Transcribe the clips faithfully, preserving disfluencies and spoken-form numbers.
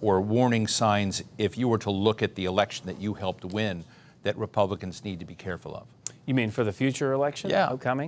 or warning signs if you were to look at the election that you helped win that Republicans need to be careful of? You mean for the future election? Yeah. Upcoming?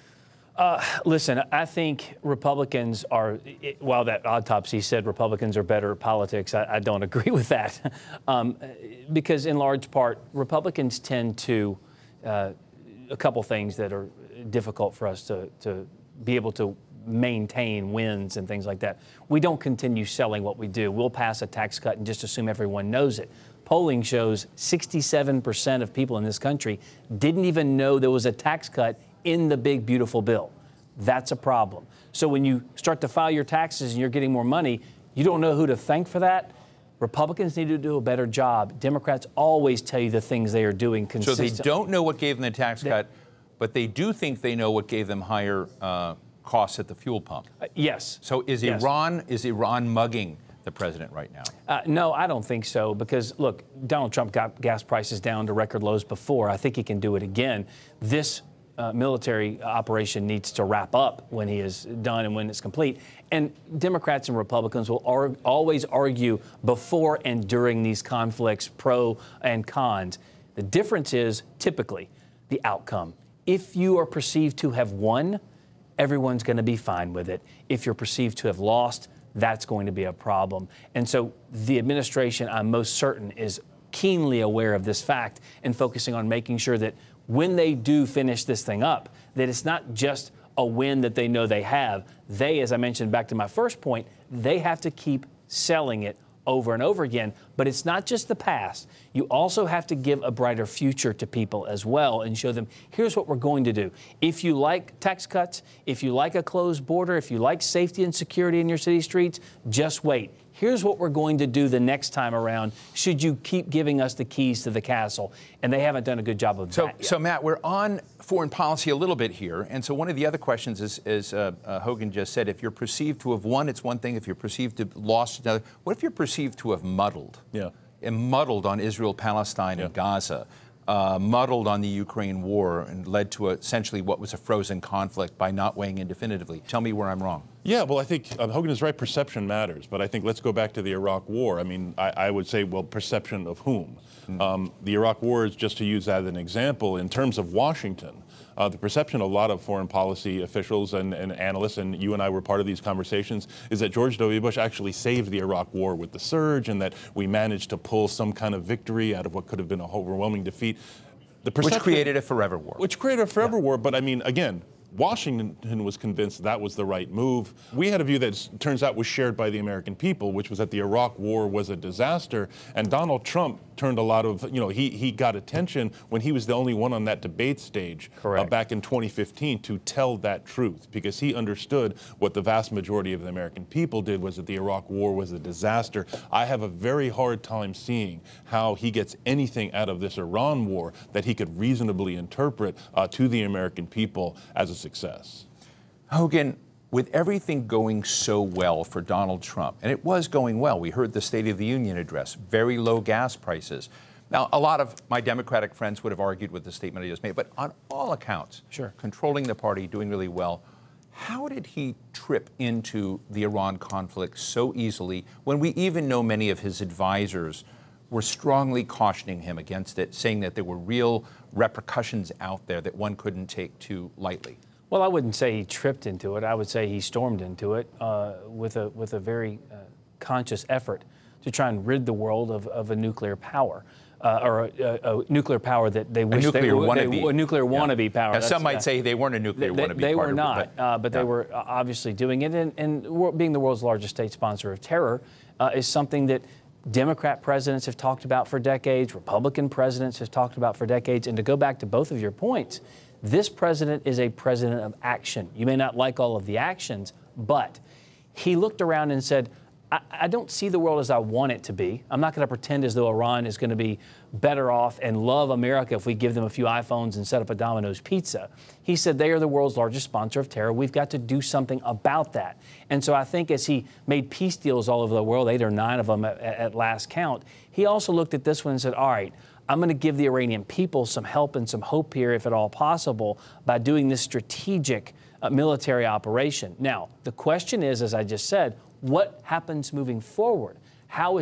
Uh, listen, I think Republicans are, it, while that autopsy said Republicans are better at politics, I, I don't agree with that. um, because in large part, Republicans tend to, uh, a couple things that are difficult for us to, to be able to maintain wins and things like that. We don't continue selling what we do. We'll pass a tax cut and just assume everyone knows it. Polling shows sixty-seven percent of people in this country didn't even know there was a tax cut in the big, beautiful bill. That's a problem. So when you start to file your taxes and you're getting more money, you don't know who to thank for that. Republicans need to do a better job. Democrats always tell you the things they are doing consistently. So they don't know what gave them the tax they, cut, but they do think they know what gave them higher uh, costs at the fuel pump. Uh, yes. So is yes. Iran is Iran mugging the president right now? Uh, no, I don't think so, because, look, Donald Trump got gas prices down to record lows before. I think he can do it again. This uh, military operation needs to wrap up when he is done and when it's complete. And Democrats and Republicans will ar- always argue before and during these conflicts, pro and cons. The difference is typically the outcome. If you are perceived to have won, everyone's going to be fine with it. If you're perceived to have lost, that's going to be a problem. And so the administration, I'm most certain, is keenly aware of this fact and focusing on making sure that when they do finish this thing up, that it's not just a win that they know they have. They, as I mentioned back to my first point, they have to keep selling it over and over again. But it's not just the past. You also have to give a brighter future to people as well and show them, here's what we're going to do. If you like tax cuts, if you like a closed border, if you like safety and security in your city streets, just wait. Here's what we're going to do the next time around, should you keep giving us the keys to the castle. And they haven't done a good job of so, that yet. So, Matt, we're on foreign policy a little bit here. And so one of the other questions is, as uh, uh, Hogan just said, if you're perceived to have won, it's one thing. If you're perceived to have lost, it's another. What if you're perceived to have muddled? Yeah. And muddled on Israel, Palestine, yeah. and Gaza. Uh, muddled on the Ukraine war and led to a, essentially what was a frozen conflict by not weighing in definitively. Tell me where I'm wrong. Yeah, well, I think uh, Hogan is right. Perception matters. But I think let's go back to the Iraq war. I mean, I, I would say, well, perception of whom? Mm. Um, the Iraq war is, just to use that as an example, in terms of Washington, uh, the perception of a lot of foreign policy officials and, and analysts, and you and I were part of these conversations, is that George W. Bush actually saved the Iraq war with the surge and that we managed to pull some kind of victory out of what could have been a overwhelming defeat. The which created a forever war. Which created a forever yeah. war. But I mean, again, Washington was convinced that was the right move. We had a view that turns out was shared by the American people, which was that the Iraq war was a disaster. And Donald Trump turned a lot of, you know, he, he got attention when he was the only one on that debate stage uh, back in twenty fifteen to tell that truth, because he understood what the vast majority of the American people did, was that the Iraq war was a disaster. I have a very hard time seeing how he gets anything out of this Iran war that he could reasonably interpret uh, to the American people as a success. Hogan, with everything going so well for Donald Trump, and it was going well, we heard the State of the Union address, very low gas prices. Now, a lot of my Democratic friends would have argued with the statement I just made, but on all accounts, sure. controlling the party, doing really well. How did he trip into the Iran conflict so easily when we even know many of his advisors were strongly cautioning him against it, saying that there were real repercussions out there that one couldn't take too lightly? Well, I wouldn't say he tripped into it. I would say he stormed into it uh, with a with a very uh, conscious effort to try and rid the world of, of a nuclear power, uh, or a, a, a nuclear power that they wish nuclear they were wannabe. a nuclear yeah. wannabe power. Now, some That's, might uh, say they weren't a nuclear they, wannabe. They part were of not, it, but, uh, but yeah. they were obviously doing it, and, and being the world's largest state sponsor of terror uh, is something that Democrat presidents have talked about for decades, Republican presidents have talked about for decades. And to go back to both of your points, this president is a president of action. You may not like all of the actions, but he looked around and said, I, I don't see the world as I want it to be. I'm not going to pretend as though Iran is going to be better off and love America if we give them a few iPhones and set up a Domino's pizza. He said they are the world's largest sponsor of terror. We've got to do something about that. And so I think as he made peace deals all over the world, eight or nine of them at, at last count, he also looked at this one and said, all right, I'm going to give the Iranian people some help and some hope here, if at all possible, by doing this strategic uh, military operation. Now, the question is, as I just said, what happens moving forward? How is